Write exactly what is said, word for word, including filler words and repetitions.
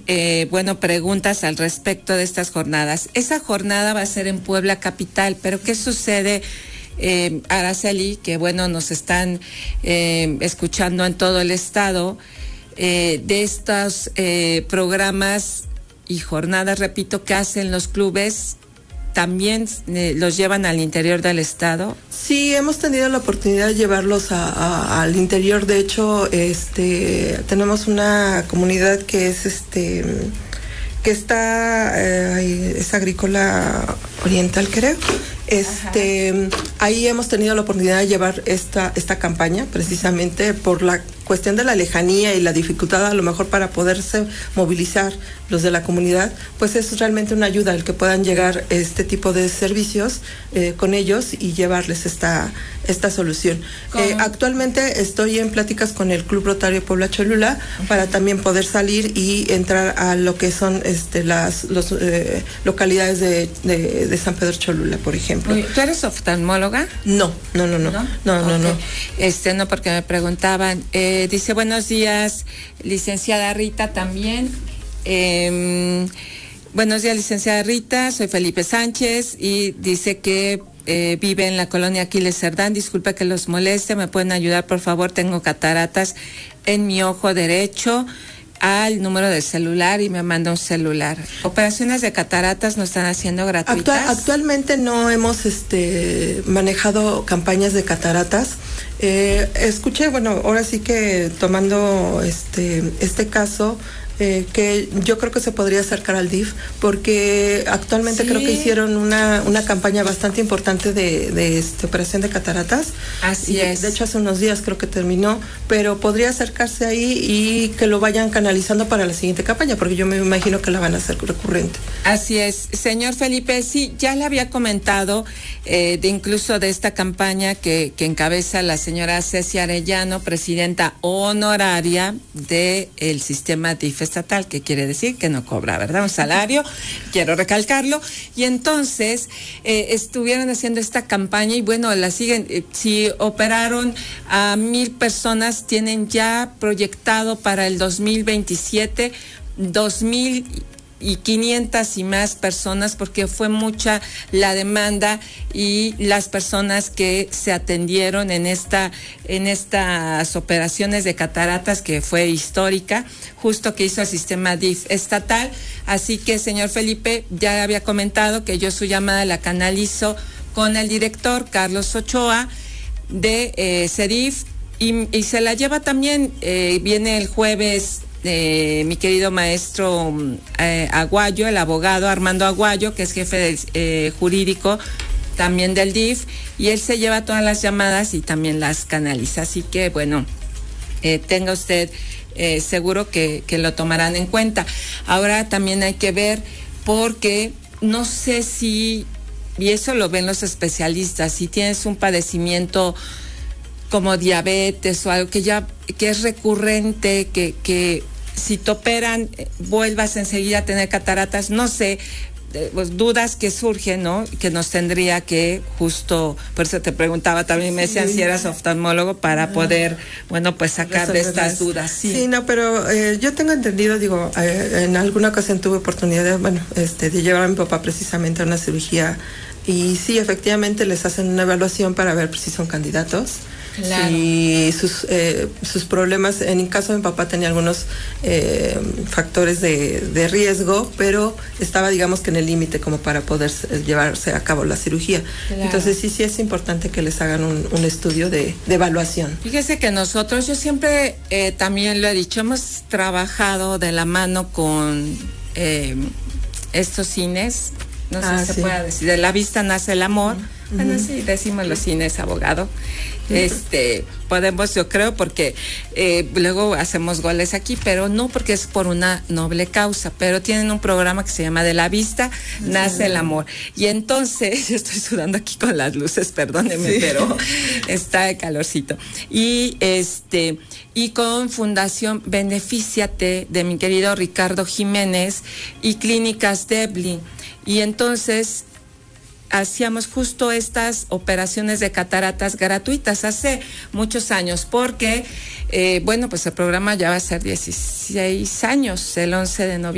eh, bueno, preguntas al respecto de estas jornadas. Esa jornada va a ser en Puebla capital, pero ¿qué sucede, eh, Araceli? Que bueno, nos están eh, escuchando en todo el estado eh, de estos eh, programas y jornadas, repito, que hacen los clubes. ¿También eh, los llevan al interior del estado? Sí, hemos tenido la oportunidad de llevarlos a, a, al interior. De hecho, este, tenemos una comunidad que es, este, que está, eh, es agrícola oriental, creo. Este, Ajá. Ahí hemos tenido la oportunidad de llevar esta, esta campaña, precisamente por la cuestión de la lejanía y la dificultad a lo mejor para poderse movilizar los de la comunidad, pues es realmente una ayuda el que puedan llegar este tipo de servicios eh, con ellos y llevarles esta, esta solución. Eh, actualmente estoy en pláticas con el Club Rotario Puebla Cholula para también poder salir y entrar a lo que son este, las los, eh, localidades de, de, de San Pedro Cholula, por ejemplo. ¿Tú eres oftalmóloga? No, no, no, no, no, no, okay. no, no. Este, no, porque me preguntaban, eh, dice, buenos días, licenciada Rita también. Eh, buenos días, licenciada Rita, soy Felipe Sánchez y dice que eh, vive en la colonia Aquiles Cerdán. Disculpa que los moleste, me pueden ayudar, por favor. Tengo cataratas en mi ojo derecho. Al número de celular y me manda un celular. ¿Operaciones de cataratas no están haciendo gratuitas? Actual, actualmente no hemos este, manejado campañas de cataratas. Eh, escuché, bueno, ahora sí que tomando este, este caso, eh, que yo creo que se podría acercar al D I F, porque actualmente sí. creo que hicieron una, una campaña bastante importante de, de este, operación de cataratas. Así y, es. De hecho, hace unos días creo que terminó, pero podría acercarse ahí y que lo vayan canalizando para la siguiente campaña, porque yo me imagino que la van a hacer recurrente. Así es. Señor Felipe, sí, ya le había comentado eh, de incluso de esta campaña que, que encabeza la señora Ceci Arellano, presidenta honoraria del sistema D I F estatal, que quiere decir que no cobra, ¿verdad? Un salario, quiero recalcarlo. Y entonces eh, estuvieron haciendo esta campaña y bueno, la siguen, eh, si operaron a mil personas, tienen ya proyectado para el dos mil veintisiete dos mil y quinientas y más personas, porque fue mucha la demanda y las personas que se atendieron en esta en estas operaciones de cataratas, que fue histórica, justo que hizo el sistema D I F estatal. Así que, señor Felipe, ya había comentado que yo su llamada la canalizo con el director Carlos Ochoa de eh, C E D I F y, y se la lleva también, eh, viene el jueves Eh, mi querido maestro eh, Aguayo, el abogado Armando Aguayo, que es jefe del, eh, jurídico también del D I F, y él se lleva todas las llamadas y también las canaliza. Así que bueno, eh, tenga usted eh, seguro que, que lo tomarán en cuenta. Ahora también hay que ver, porque no sé si, y eso lo ven los especialistas, si tienes un padecimiento como diabetes o algo que ya que es recurrente, que, que si te operan vuelvas enseguida a tener cataratas, no sé, eh, pues, dudas que surgen, ¿no? Que nos tendría que justo, por eso te preguntaba también, me decían sí. si eras oftalmólogo para poder, bueno, pues sacar de estas dudas. Sí, sí no, pero eh, yo tengo entendido, digo, eh, en alguna ocasión tuve oportunidad de, bueno, este, de llevar a mi papá precisamente a una cirugía y sí, efectivamente les hacen una evaluación para ver si son candidatos. Claro. Y sus eh, sus problemas, en el caso de mi papá tenía algunos eh, factores de, de riesgo, pero estaba, digamos, que en el límite como para poder llevarse a cabo la cirugía. Claro. Entonces sí, sí es importante que les hagan un, un estudio de, de evaluación. Fíjese que nosotros, yo siempre eh, también lo he dicho, hemos trabajado de la mano con eh, estos cines, no sé ah, si sí. se puede decir, de la vista nace el amor. Uh-huh. Bueno, sí, decimos los cines, abogado. Este, podemos, yo creo, porque eh, luego hacemos goles aquí, pero no porque es por una noble causa, pero tienen un programa que se llama De la Vista Nace el Amor. Y entonces, yo estoy sudando aquí con las luces, perdónenme, sí. pero está de calorcito. Y este, y con Fundación Benefíciate de mi querido Ricardo Jiménez y Clínicas Deblin. Y entonces hacíamos justo estas operaciones de cataratas gratuitas hace muchos años, porque, eh, bueno, pues el programa ya va a ser dieciséis años, el once de noviembre.